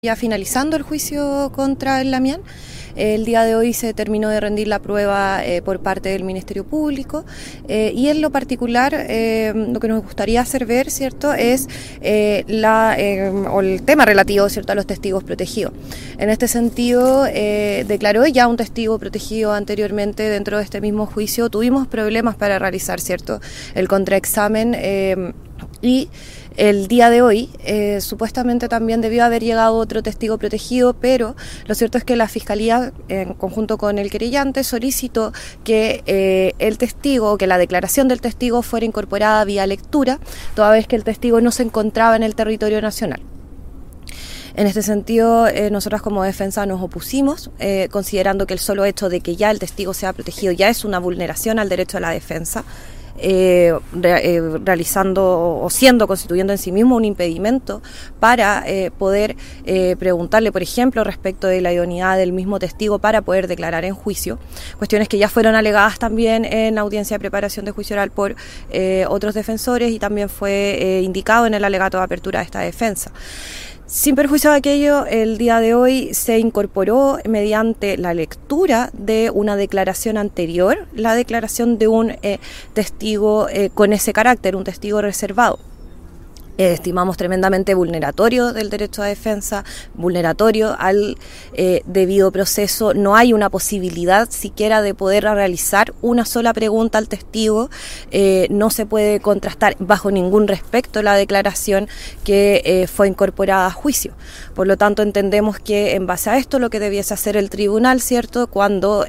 Ya finalizando el juicio contra el Lamián, el día de hoy se terminó de rendir la prueba por parte del Ministerio Público y en lo particular lo que nos gustaría hacer ver, ¿cierto?, es el tema relativo, ¿cierto?, a los testigos protegidos. En este sentido, declaró ya un testigo protegido anteriormente dentro de este mismo juicio. Tuvimos problemas para realizar, ¿cierto?, el contraexamen y el día de hoy supuestamente también debió haber llegado otro testigo protegido, pero lo cierto es que la Fiscalía, en conjunto con el querellante, solicitó que el testigo, que la declaración del testigo fuera incorporada vía lectura, toda vez que el testigo no se encontraba en el territorio nacional. En este sentido, nosotras como defensa nos opusimos, considerando que el solo hecho de que ya el testigo sea protegido ya es una vulneración al derecho a la defensa, realizando o constituyendo en sí mismo un impedimento para poder preguntarle, por ejemplo, respecto de la idoneidad del mismo testigo para poder declarar en juicio, cuestiones que ya fueron alegadas también en la audiencia de preparación de juicio oral por otros defensores y también fue indicado en el alegato de apertura de esta defensa. Sin perjuicio de aquello, el día de hoy se incorporó mediante la lectura de una declaración anterior, la declaración de un testigo con ese carácter, un testigo reservado. Estimamos tremendamente vulneratorio del derecho a defensa, vulneratorio al debido proceso. No hay una posibilidad siquiera de poder realizar una sola pregunta al testigo. No se puede contrastar bajo ningún respecto la declaración que fue incorporada a juicio. Por lo tanto, entendemos que en base a esto lo que debiese hacer el tribunal, ¿cierto?, cuando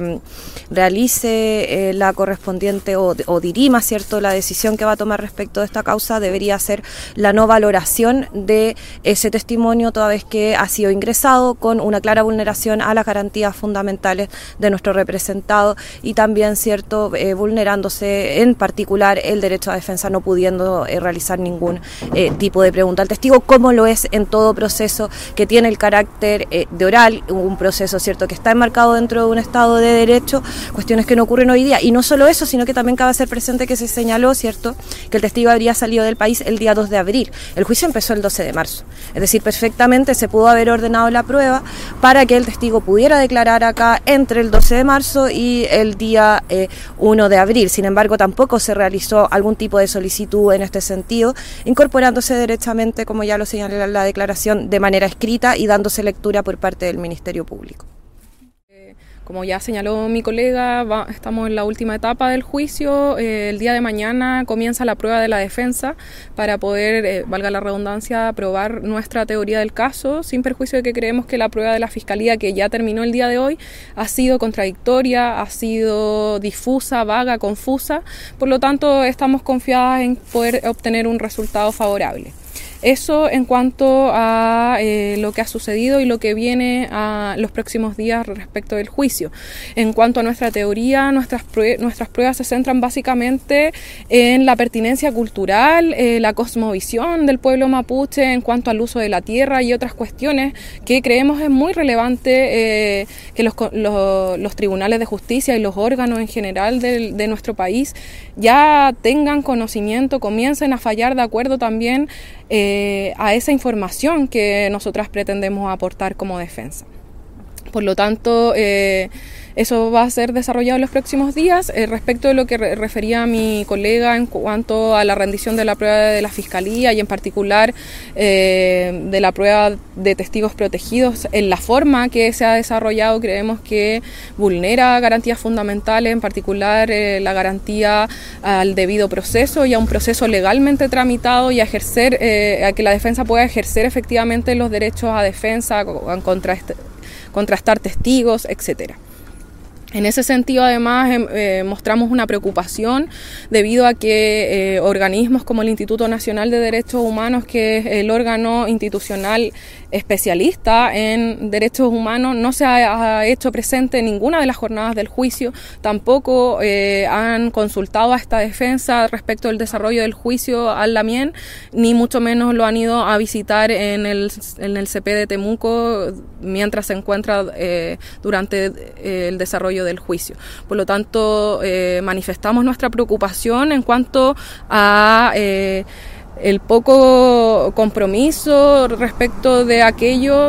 realice la correspondiente o dirima, ¿cierto?, la decisión que va a tomar respecto de esta causa, debería ser la no valoración de ese testimonio, toda vez que ha sido ingresado con una clara vulneración a las garantías fundamentales de nuestro representado y también, cierto, vulnerándose en particular el derecho a defensa, no pudiendo realizar ningún tipo de pregunta al testigo, como lo es en todo proceso que tiene el carácter de oral, un proceso, cierto, que está enmarcado dentro de un Estado de Derecho, cuestiones que no ocurren hoy día. Y no solo eso, sino que también cabe hacer presente que se señaló, cierto, que el testigo habría salido del país el día 2 de abril. El juicio empezó el 12 de marzo. Es decir, perfectamente se pudo haber ordenado la prueba para que el testigo pudiera declarar acá entre el 12 de marzo y el día 1 de abril. Sin embargo, tampoco se realizó algún tipo de solicitud en este sentido, incorporándose derechamente, como ya lo señalé en la declaración, de manera escrita y dándose lectura por parte del Ministerio Público. Como ya señaló mi colega, estamos en la última etapa del juicio. El día de mañana comienza la prueba de la defensa para poder, valga la redundancia, probar nuestra teoría del caso, sin perjuicio de que creemos que la prueba de la Fiscalía, que ya terminó el día de hoy, ha sido contradictoria, ha sido difusa, vaga, confusa. Por lo tanto, estamos confiadas en poder obtener un resultado favorable. Eso en cuanto a lo que ha sucedido y lo que viene a los próximos días respecto del juicio. En cuanto a nuestra teoría, nuestras pruebas se centran básicamente en la pertinencia cultural, la cosmovisión del pueblo mapuche en cuanto al uso de la tierra y otras cuestiones que creemos es muy relevante que los tribunales de justicia y los órganos en general de nuestro país ya tengan conocimiento, comiencen a fallar de acuerdo también a esa información que nosotras pretendemos aportar como defensa. Por lo tanto, eso va a ser desarrollado en los próximos días. Respecto de lo que refería mi colega en cuanto a la rendición de la prueba de la Fiscalía y en particular de la prueba de testigos protegidos, en la forma que se ha desarrollado creemos que vulnera garantías fundamentales, en particular la garantía al debido proceso y a un proceso legalmente tramitado y a ejercer, a que la defensa pueda ejercer efectivamente los derechos a defensa, contrastar testigos, etcétera. En ese sentido, además, mostramos una preocupación debido a que organismos como el Instituto Nacional de Derechos Humanos, que es el órgano institucional especialista en derechos humanos, no se ha hecho presente en ninguna de las jornadas del juicio, tampoco han consultado a esta defensa respecto del desarrollo del juicio al Lamián, ni mucho menos lo han ido a visitar en el CP de Temuco mientras se encuentra durante el desarrollo del juicio. Por lo tanto, manifestamos nuestra preocupación en cuanto a el poco compromiso respecto de aquello